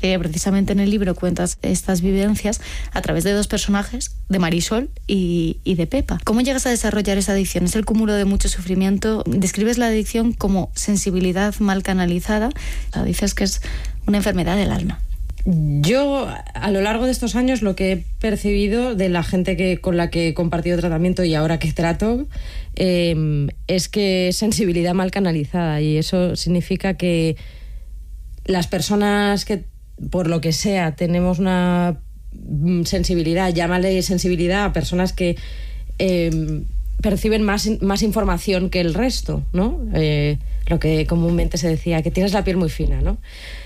Precisamente en el libro cuentas estas vivencias a través de dos personajes, de Marisol y de Pepa. ¿Cómo llegas a desarrollar esa adicción? ¿Es el cúmulo de mucho sufrimiento? Describes la adicción como sensibilidad mal canalizada. Dices que es una enfermedad del alma. Yo, a lo largo de estos años, lo que he percibido de la gente con la que he compartido tratamiento y ahora que trato, es que es sensibilidad mal canalizada, y eso significa que las personas que, por lo que sea, tenemos una sensibilidad, llámale sensibilidad a personas que perciben más información que el resto, ¿no? Lo que comúnmente se decía, que tienes la piel muy fina, ¿no?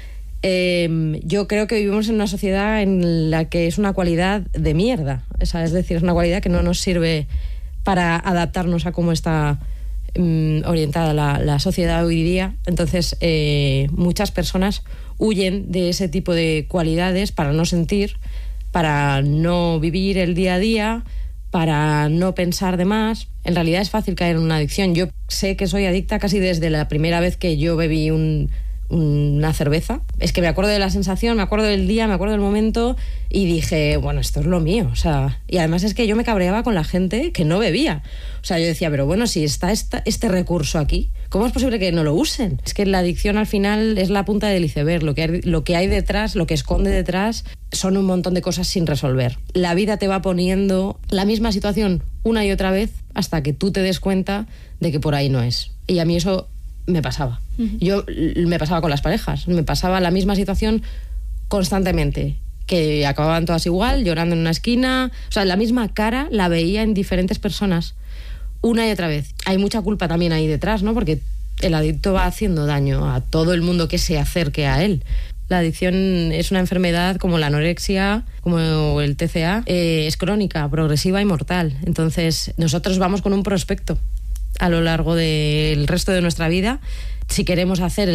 Yo creo que vivimos en una sociedad en la que es una cualidad de mierda. Es decir, es una cualidad que no nos sirve para adaptarnos a cómo está orientada la sociedad hoy día. Entonces, muchas personas huyen de ese tipo de cualidades para no sentir, para no vivir el día a día, para no pensar de más. En realidad es fácil caer en una adicción. Yo sé que soy adicta casi desde la primera vez que yo bebí una cerveza. Es que me acuerdo de la sensación, me acuerdo del día, me acuerdo del momento, y dije, bueno, esto es lo mío. O sea, y además es que yo me cabreaba con la gente que no bebía. O sea, yo decía, pero bueno, si está este recurso aquí, ¿cómo es posible que no lo usen? Es que la adicción al final es la punta del iceberg. Lo que hay detrás, lo que esconde detrás, son un montón de cosas sin resolver. La vida te va poniendo la misma situación una y otra vez hasta que tú te des cuenta de que por ahí no es. Y a mí eso me pasaba. Me pasaba con las parejas, me pasaba la misma situación constantemente, que acababan todas igual, llorando en una esquina. O sea, la misma cara la veía en diferentes personas una y otra vez. Hay mucha culpa también ahí detrás, ¿no? Porque el adicto va haciendo daño a todo el mundo que se acerque a él. La adicción es una enfermedad como la anorexia, como el TCA, es crónica, progresiva y mortal. Entonces, nosotros vamos con un prospecto a lo largo del resto de nuestra vida. Si queremos hacer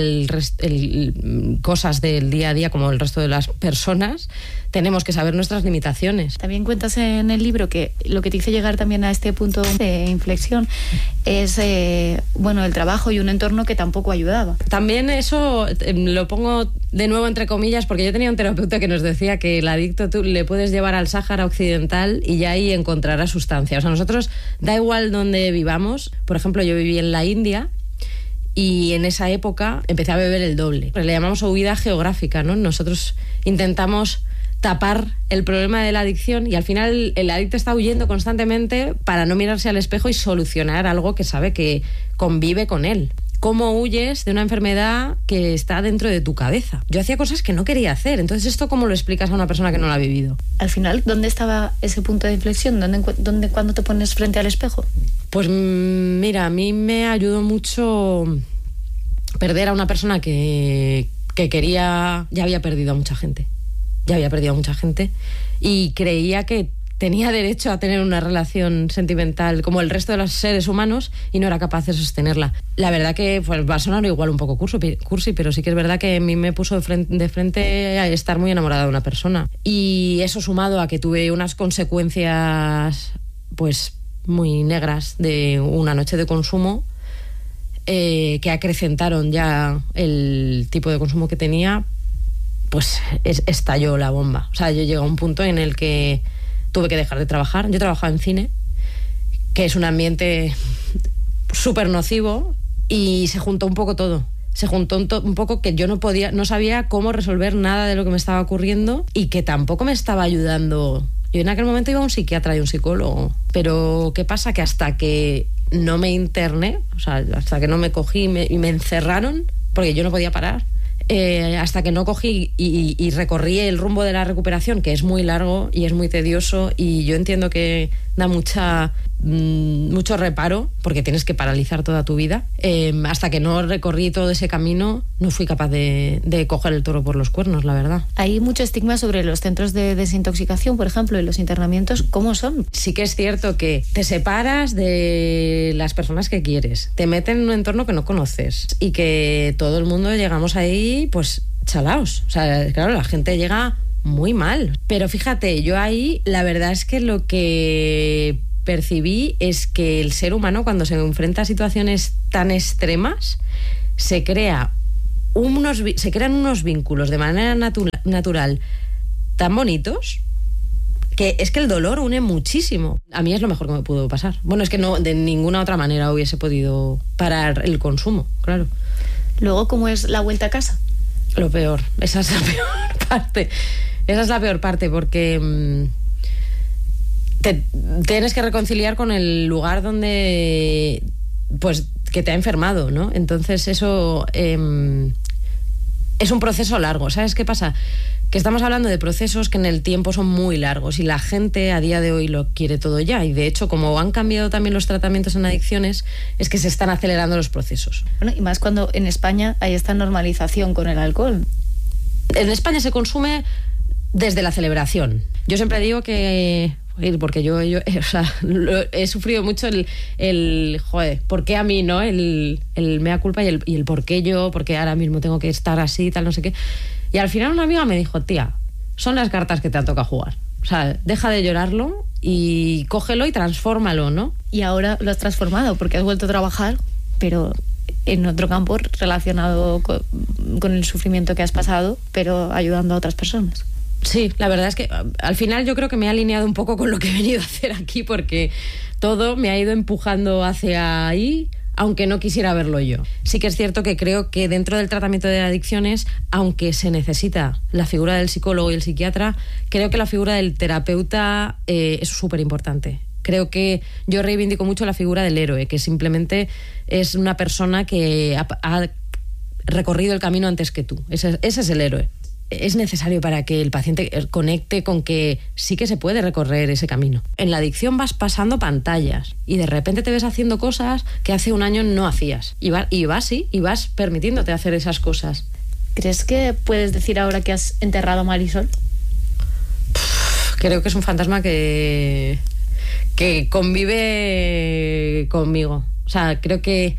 cosas del día a día como el resto de las personas, tenemos que saber nuestras limitaciones. También cuentas en el libro que lo que te hizo llegar también a este punto de inflexión es el trabajo y un entorno que tampoco ayudaba. También eso lo pongo de nuevo entre comillas, porque yo tenía un terapeuta que nos decía que el adicto tú le puedes llevar al Sáhara Occidental y ya ahí encontrarás sustancia. O sea, nosotros, da igual donde vivamos. Por ejemplo, yo viví en la India y en esa época empecé a beber el doble. Le llamamos huida geográfica, ¿no? Nosotros intentamos tapar el problema de la adicción y al final el adicto está huyendo constantemente para no mirarse al espejo y solucionar algo que sabe que convive con él. ¿Cómo huyes de una enfermedad que está dentro de tu cabeza? Yo hacía cosas que no quería hacer. Entonces, ¿esto cómo lo explicas a una persona que no lo ha vivido? Al final, ¿dónde estaba ese punto de inflexión? ¿Dónde cuando te pones frente al espejo? Pues mira, a mí me ayudó mucho perder a una persona que quería... Ya había perdido a mucha gente. Y creía que tenía derecho a tener una relación sentimental como el resto de los seres humanos y no era capaz de sostenerla. La verdad que pues, va a sonar igual un poco cursi, pero sí que es verdad que a mí me puso de frente a estar muy enamorada de una persona. Y eso sumado a que tuve unas consecuencias pues muy negras de una noche de consumo que acrecentaron ya el tipo de consumo que tenía, pues estalló la bomba. O sea, yo llegué a un punto en el que tuve que dejar de trabajar. Yo trabajaba en cine, que es un ambiente súper nocivo, y se juntó un poco todo. Se juntó un poco que yo no sabía cómo resolver nada de lo que me estaba ocurriendo y que tampoco me estaba ayudando. Yo en aquel momento iba a un psiquiatra y un psicólogo. Pero ¿qué pasa? Que hasta que no me interné, o sea, hasta que no me cogí y me encerraron, porque yo no podía parar, hasta que no cogí y recorrí el rumbo de la recuperación, que es muy largo y es muy tedioso, y yo entiendo que da mucho reparo, porque tienes que paralizar toda tu vida. Hasta que no recorrí todo ese camino, no fui capaz de coger el toro por los cuernos, la verdad. Hay mucho estigma sobre los centros de desintoxicación, por ejemplo, y los internamientos. ¿Cómo son? Sí que es cierto que te separas de las personas que quieres, te meten en un entorno que no conoces y que todo el mundo llegamos ahí, pues, chalaos. O sea, claro, la gente llega muy mal. Pero fíjate, yo ahí la verdad es que lo que percibí es que el ser humano, cuando se enfrenta a situaciones tan extremas, se crea se crean unos vínculos de manera natural tan bonitos que es que el dolor une muchísimo. A mí es lo mejor que me pudo pasar. Bueno, es que no, de ninguna otra manera hubiese podido parar el consumo, claro. Luego, ¿cómo es la vuelta a casa? Lo peor, esa es la peor parte. Esa es la peor parte porque te tienes que reconciliar con el lugar donde, pues, que te ha enfermado, ¿no? Entonces eso es un proceso largo. ¿Sabes qué pasa? Que estamos hablando de procesos que en el tiempo son muy largos y la gente a día de hoy lo quiere todo ya. Y de hecho, como han cambiado también los tratamientos en adicciones, es que se están acelerando los procesos. Bueno, y más cuando en España hay esta normalización con el alcohol. En España se consume desde la celebración. Yo siempre digo que... porque yo o sea, he sufrido mucho el joder, ¿por qué a mí, no? El mea culpa y el por qué yo, porque ahora mismo tengo que estar así, tal, no sé qué. Y al final una amiga me dijo, tía, son las cartas que te han tocado jugar. O sea, deja de llorarlo y cógelo y transfórmalo, ¿no? Y ahora lo has transformado porque has vuelto a trabajar, pero en otro campo relacionado con el sufrimiento que has pasado, pero ayudando a otras personas. Sí, la verdad es que al final yo creo que me he alineado un poco con lo que he venido a hacer aquí, porque todo me ha ido empujando hacia ahí, aunque no quisiera verlo yo. Sí que es cierto que creo que dentro del tratamiento de adicciones, aunque se necesita la figura del psicólogo y el psiquiatra, creo que la figura del terapeuta es súper importante. Creo que yo reivindico mucho la figura del héroe, que simplemente es una persona que ha recorrido el camino antes que tú. Ese es el héroe. Es necesario para que el paciente conecte con que sí que se puede recorrer ese camino. En la adicción vas pasando pantallas y de repente te ves haciendo cosas que hace un año no hacías. Y vas permitiéndote hacer esas cosas. ¿Crees que puedes decir ahora que has enterrado a Marisol? Creo que es un fantasma que convive conmigo. O sea, creo que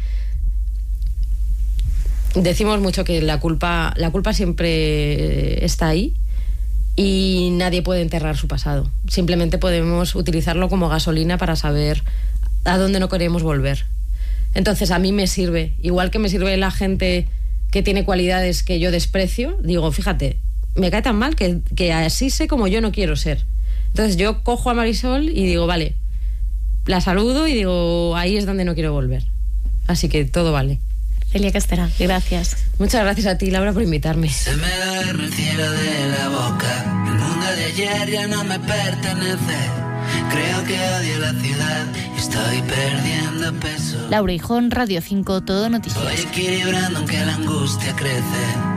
decimos mucho que la culpa siempre está ahí y nadie puede enterrar su pasado. Simplemente podemos utilizarlo como gasolina para saber a dónde no queremos volver. Entonces a mí me sirve, igual que me sirve la gente que tiene cualidades que yo desprecio. Digo, fíjate, me cae tan mal que así sé como yo no quiero ser. Entonces yo cojo a Marisol y digo, vale, la saludo y digo, ahí es donde no quiero volver. Así que todo vale. Celia Castera, gracias. Muchas gracias a ti, Laura, por invitarme. Se me duerme el cielo de la boca. El mundo de ayer ya no me pertenece. Creo que odio la ciudad y estoy perdiendo peso. Laura Hijón, Radio 5, Todo Noticias. Voy equilibrando aunque la angustia crece.